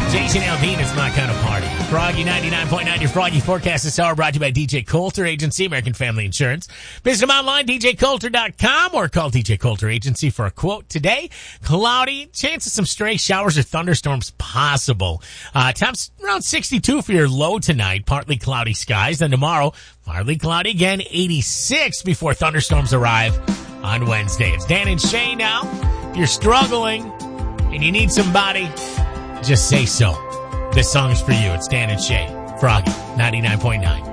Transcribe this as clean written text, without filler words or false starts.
Jason Aldean, it's my kind of party. Froggy 99.9, your Froggy forecast this hour brought to you by DJ Coulter Agency, American Family Insurance. Visit them online, djcoulter.com, or call DJ Coulter Agency for a quote. Today, cloudy, chance of some stray showers or thunderstorms possible. Temps around 62 for your low tonight, partly cloudy skies. Then tomorrow, partly cloudy again, 86 before thunderstorms arrive on Wednesday. It's Dan and Shay now. If you're struggling and you need somebody, just say so. This song is for you. It's Dan and Shay. Froggy 99.9.